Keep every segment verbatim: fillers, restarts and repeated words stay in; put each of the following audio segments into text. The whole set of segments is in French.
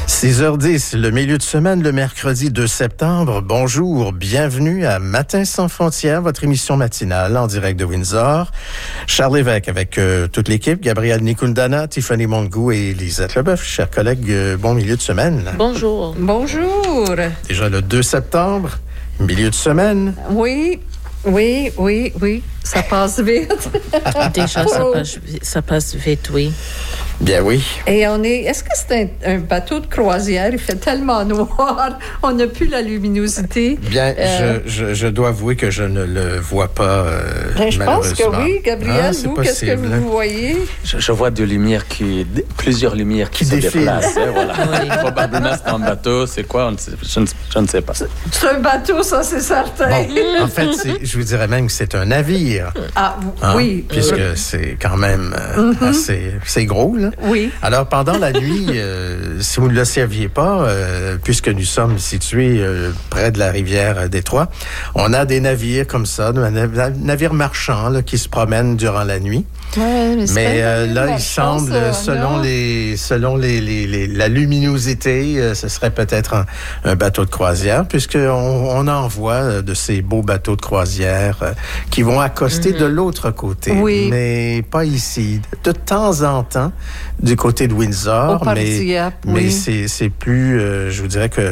six heures dix, le milieu de semaine, le mercredi deux septembre. Bonjour, bienvenue à Matin sans frontières, votre émission matinale en direct de Windsor. Charles Lévesque avec euh, toute l'équipe, Gabrielle Nikundana, Tiffany Mongou et Lisette Leboeuf. Chers collègues, euh, bon milieu de semaine. Bonjour. Bonjour. Déjà le deux septembre, milieu de semaine. Oui, oui, oui, oui, ça passe vite. Déjà, ça passe, ça passe vite, oui. Bien oui. Et on est. Est-ce que c'est un, un bateau de croisière? Il fait tellement noir, on n'a plus la luminosité. Bien, euh, je, je, je dois avouer que je ne le vois pas. Euh, ben, je pense que oui, Gabriel. Ah, vous, qu'est-ce que vous voyez? Je, je vois des lumières qui, plusieurs lumières qui, qui se défilent. déplacent. Hein, voilà. Oui. Probablement c'est un bateau. C'est quoi? On ne sait, je, ne, je ne sais pas. C'est, c'est un bateau, ça, c'est certain. Bon, en fait, c'est, je vous dirais même que c'est un navire. Ah hein, oui. Puisque oui. c'est quand même euh, mm-hmm. assez, assez gros, là. Oui. Alors, pendant la nuit, euh, si vous ne le saviez pas, euh, puisque nous sommes situés euh, près de la rivière Détroit, on a des navires comme ça, des navires marchands là, qui se promènent durant la nuit. Ouais, mais mais euh, là, il chance, semble, ça, selon non? les, selon les, les, les, la luminosité, euh, ce serait peut-être un, un bateau de croisière, puisqu'on on envoie de ces beaux bateaux de croisière euh, qui vont accoster mm-hmm. de l'autre côté, oui. mais pas ici. De temps en temps, du côté de Windsor, Au mais, Pardiap, mais oui. c'est, c'est plus, euh, je vous dirais que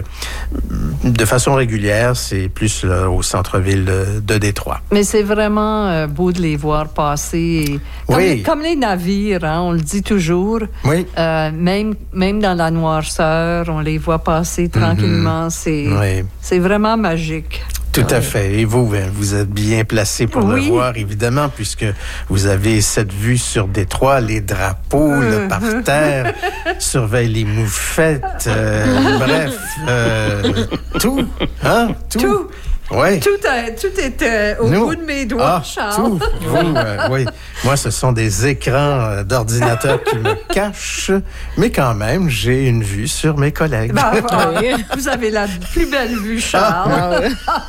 de façon régulière, c'est plus là, au centre-ville de, de Détroit. Mais c'est vraiment euh, beau de les voir passer. Et, comme, oui. les, comme les navires, hein, on le dit toujours. Oui. Euh, même, même dans la noirceur, on les voit passer tranquillement. Mm-hmm. C'est, oui. c'est vraiment magique. Tout oui. à fait. Et vous, vous êtes bien placé pour oui. le voir, évidemment, puisque vous avez cette vue sur Détroit, les drapeaux là, par terre, surveille les moufettes, euh, bref, euh, tout, hein, tout. Tout. Oui. Tout, euh, tout est euh, au Nous, bout de mes doigts, ah, Charles. Tout. Vous, euh, oui. Moi, ce sont des écrans euh, d'ordinateur qui me cachent, mais quand même, j'ai une vue sur mes collègues. Ben, euh, vous avez la plus belle vue, Charles.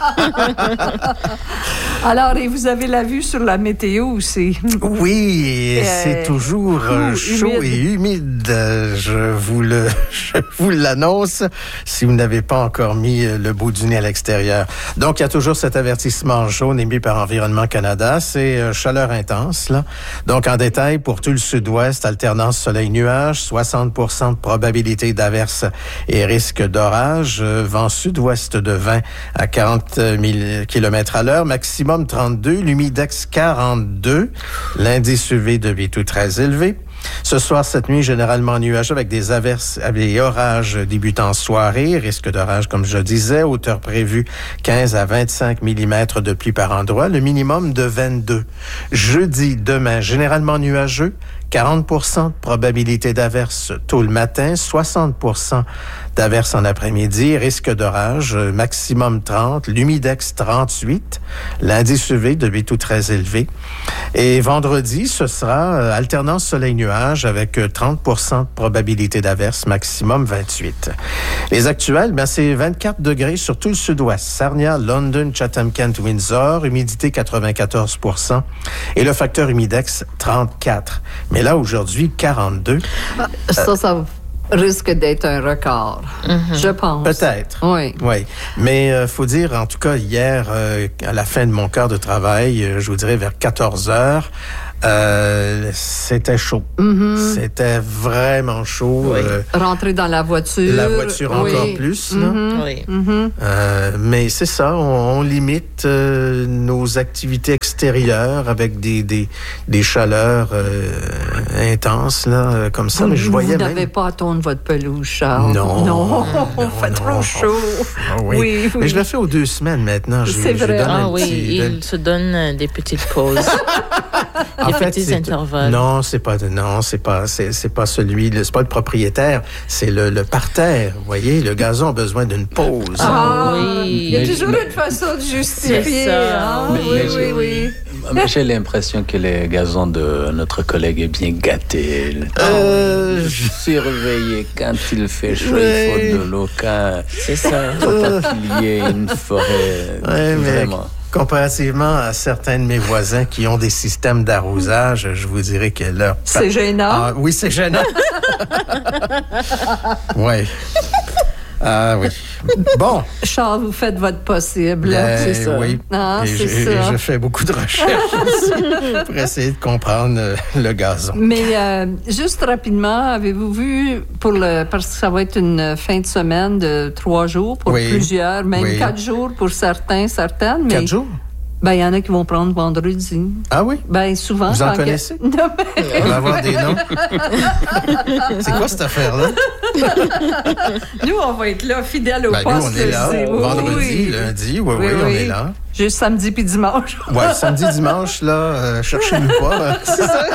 Ah. Alors, et vous avez la vue sur la météo aussi. Oui, et euh, c'est toujours euh, chaud humide. et humide. Je vous le, je vous l'annonce si vous n'avez pas encore mis le bout du nez à l'extérieur. Donc, il y a toujours cet avertissement jaune émis par Environnement Canada. C'est euh, chaleur intense, là. Donc, en détail, pour tout le sud-ouest, alternance soleil-nuage, soixante pour cent de probabilité d'averse et risque d'orage. Euh, vent sud-ouest de vingt à quarante mille kilomètres à l'heure. Maximum trente-deux. L'humidex quarante-deux. L'indice U V devait tout très élevé. Ce soir, cette nuit, généralement nuageux avec des averses, avec des orages débutant en soirée. Risque d'orage, comme je disais. Hauteur prévue quinze à vingt-cinq millimètres de pluie par endroit. Le minimum de vingt-deux. Jeudi, demain, généralement nuageux. quarante pour cent de probabilité d'averse tôt le matin, soixante pour cent d'averse en après-midi, risque d'orage, maximum trente, l'humidex trente-huit, l'indice U V devait tout très élevé. Et vendredi, ce sera euh, alternance soleil-nuage avec trente pour cent de probabilité d'averse, maximum vingt-huit. Les actuels, ben, c'est vingt-quatre degrés sur tout le sud-ouest, Sarnia, London, Chatham-Kent, Windsor, humidité quatre-vingt-quatorze pour cent et le facteur humidex trente-quatre. Mais là, aujourd'hui, quarante-deux. Ah, ça, ça risque d'être un record, mm-hmm. je pense. Peut-être. Oui. Oui. Mais il euh, faut dire, en tout cas, hier, euh, à la fin de mon quart de travail, euh, je vous dirais vers quatorze heures, Euh, c'était chaud. Mm-hmm. C'était vraiment chaud. Oui. Euh, Rentrer dans la voiture. La voiture oui. encore plus. Là. Mm-hmm. Oui. Mm-hmm. Euh, mais c'est ça, on, on limite euh, nos activités extérieures avec des, des, des chaleurs euh, intenses, là, comme ça. Vous, mais je voyais vous n'avez même... pas à tondre votre pelouse, Charles. Non. Non, non fait non. trop chaud. Ah, oui. Oui, oui. Mais je le fais aux deux semaines maintenant. C'est je, vrai. Je donne ah un oui, petit, il se donne des petites pauses. En des fait, petits c'est, intervalles. Non, c'est pas non, c'est pas c'est, c'est pas celui, c'est pas le propriétaire, c'est le, le parterre. Vous voyez, le gazon a besoin d'une pause. Ah, oui. Il y a toujours mais, une façon de justifier. Hein? Mais, oui, mais oui, oui. Mais j'ai l'impression que le gazon de notre collègue est bien gâté. Euh, je suis réveillé quand il fait chaud, ouais. il faut de l'eau. Quand c'est ça. Il faut pas qu'il y ait une forêt. Ouais, vraiment. Mais... Comparativement à certains de mes voisins qui ont des systèmes d'arrosage, je vous dirais que leur... C'est gênant. Ah, oui, c'est gênant. Oui. Ah oui. Bon. Charles, vous faites votre possible, ben, c'est ça. Oui. Ah, et c'est je, ça. je fais beaucoup de recherches pour essayer de comprendre euh, le gazon. Mais euh, juste rapidement, avez-vous vu, pour le, parce que ça va être une fin de semaine de trois jours pour oui. plusieurs, même oui. quatre jours pour certains, certaines. Mais, quatre jours? Ben, il y en a qui vont prendre vendredi. Ah oui? Ben, souvent. Vous en connaissez? Que... Non, mais... On va avoir des noms. C'est quoi cette affaire-là? Nous, on va être là, fidèles au ben, poste. Nous, on est là. Oui, vendredi, oui. lundi, oui, oui, oui, on oui. est là. Juste samedi puis dimanche. Oui, samedi, dimanche, là, euh, cherchez-nous pas. Hein. C'est ça?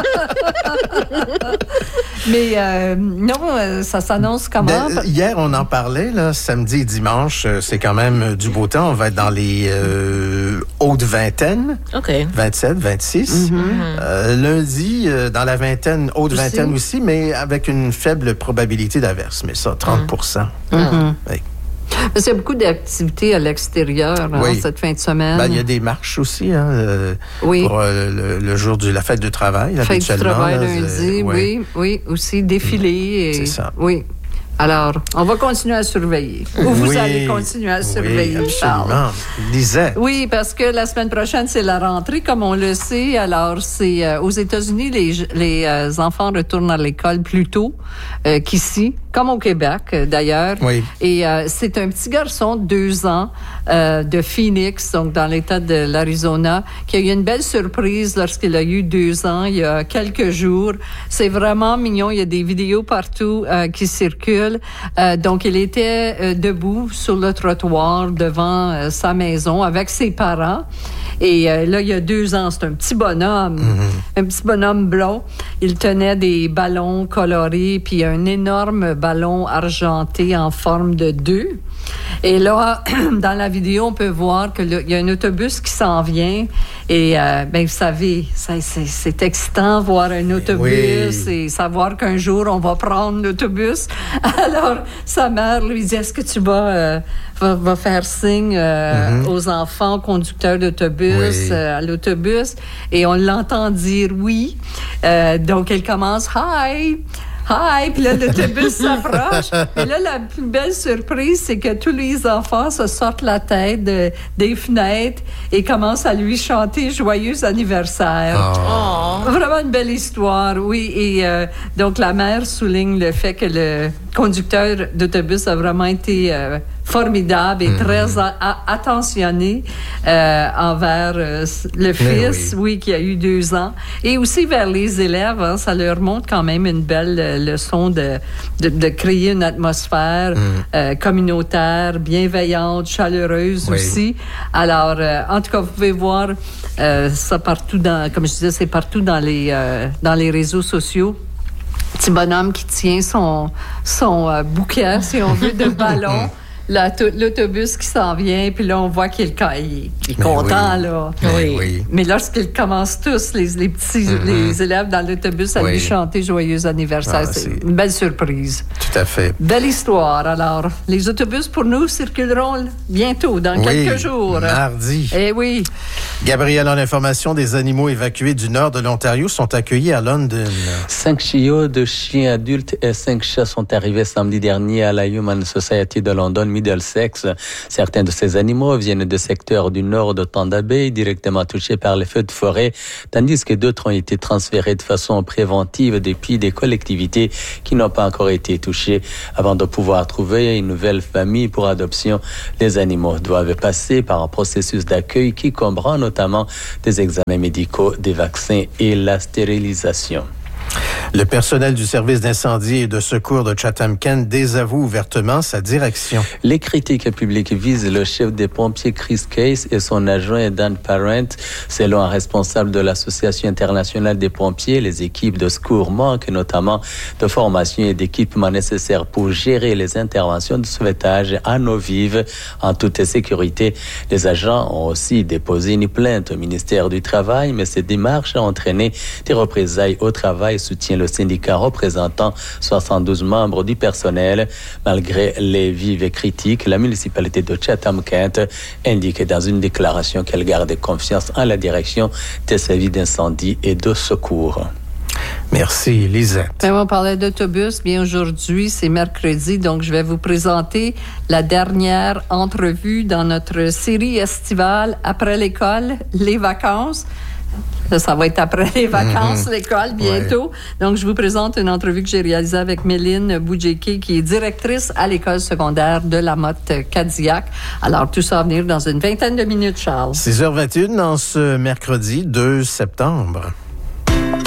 Mais euh, non, ça s'annonce comment? Ben, hier, on en parlait, là, samedi et dimanche, c'est quand même du beau temps. On va être dans les euh, hautes vingtaines. OK. vingt-sept, vingt-six. Mm-hmm. Euh, lundi, euh, dans la vingtaine, haute aussi. Vingtaine aussi, mais avec une faible probabilité d'averse. Mais ça, trente pour cent. Mm-hmm. Oui. Parce qu'il y a beaucoup d'activités à l'extérieur hein, oui. cette fin de semaine. Ben, il y a des marches aussi hein, euh, oui. pour euh, le, le jour de la fête du travail. Fête du travail là, lundi, euh, oui, oui, aussi défilé. C'est ça. Oui. Alors, on va continuer à surveiller. Ou vous oui, allez continuer à surveiller, oui, Charles. Lisais. Oui, parce que la semaine prochaine, c'est la rentrée, comme on le sait. Alors, c'est euh, aux États-Unis, les, les euh, enfants retournent à l'école plus tôt euh, qu'ici, comme au Québec, euh, d'ailleurs. Oui. Et euh, c'est un petit garçon de deux ans euh, de Phoenix, donc dans l'État de l'Arizona, qui a eu une belle surprise lorsqu'il a eu deux ans, il y a quelques jours. C'est vraiment mignon. Il y a des vidéos partout euh, qui circulent. Euh, donc, il était euh, debout sur le trottoir devant euh, sa maison avec ses parents. Et euh, là, il y a deux ans, c'est un petit bonhomme, mm-hmm. un petit bonhomme blond. Il tenait des ballons colorés, puis un énorme ballon argenté en forme de deux. Et là, dans la vidéo, on peut voir qu'il y a un autobus qui s'en vient. Et, euh, bien, vous savez, c'est, c'est, c'est excitant voir un autobus oui. et savoir qu'un jour, on va prendre l'autobus. Alors, sa mère lui dit, est-ce que tu vas, euh, vas, vas faire signe euh, mm-hmm. aux enfants conducteurs d'autobus, oui. euh, à l'autobus? Et on l'entend dire oui. Euh, donc, elle commence, « Hi! » Hi! Puis là, l'autobus s'approche. Et là, la plus belle surprise, c'est que tous les enfants se sortent la tête de, des fenêtres et commencent à lui chanter « Joyeux anniversaire ». Oh. Vraiment une belle histoire, oui. Et euh, donc, la mère souligne le fait que le conducteur d'autobus a vraiment été euh, formidable et mmh. très a- a- attentionné euh, envers euh, le fils, oui. oui, qui a eu deux ans. Et aussi vers les élèves, hein, ça leur montre quand même une belle euh, leçon de, de, de créer une atmosphère mmh. euh, communautaire, bienveillante, chaleureuse oui. aussi. Alors, euh, en tout cas, vous pouvez voir euh, ça partout dans, comme je disais, c'est partout dans les, euh, dans les réseaux sociaux. Petit bonhomme qui tient son, son euh, bouquet, si on veut, de ballon. L'autobus qui s'en vient, puis là, on voit qu'il, il, il est content, oui. là. Mais, oui. Oui. Mais lorsqu'ils commencent tous, les, les petits mm-hmm. les élèves dans l'autobus, à oui. lui chanter « Joyeux anniversaire », ah, c'est, c'est une belle surprise. Tout à fait. Belle histoire. Alors, les autobus, pour nous, circuleront bientôt, dans oui. quelques jours. Mardi. Eh oui. Gabriel, en information, des animaux évacués du nord de l'Ontario sont accueillis à London. Cinq chiots de chiens adultes et cinq chats sont arrivés samedi dernier à la Human Society de London, Middlesex. Certains de ces animaux viennent de secteurs du nord de Thunder Bay, directement touchés par les feux de forêt, tandis que d'autres ont été transférés de façon préventive depuis des collectivités qui n'ont pas encore été touchées. Avant de pouvoir trouver une nouvelle famille pour adoption, les animaux doivent passer par un processus d'accueil qui comprend notamment des examens médicaux, des vaccins et la stérilisation. Le personnel du service d'incendie et de secours de Chatham-Kent désavoue ouvertement sa direction. Les critiques publiques visent le chef des pompiers Chris Case et son adjoint Dan Parent. Selon un responsable de l'Association internationale des pompiers, les équipes de secours manquent notamment de formation et d'équipements nécessaires pour gérer les interventions de sauvetage à eau vive en toute sécurité. Les agents ont aussi déposé une plainte au ministère du Travail, mais cette démarche a entraîné des représailles au travail, soutient le syndicat représentant soixante-douze membres du personnel. Malgré les vives critiques, la municipalité de Chatham-Kent indique dans une déclaration qu'elle garde confiance en la direction des services d'incendie et de secours. Merci, Lisette. Ben, on parlait d'autobus. Bien, aujourd'hui, c'est mercredi, donc je vais vous présenter la dernière entrevue dans notre série estivale après l'école, les vacances. Ça, ça va être après les vacances, mm-hmm. l'école, bientôt. Ouais. Donc, je vous présente une entrevue que j'ai réalisée avec Méline Boudjéké, qui est directrice à l'école secondaire de la Motte-Cadillac. Alors, tout ça va venir dans une vingtaine de minutes, Charles. six heures vingt et une dans ce mercredi deux septembre.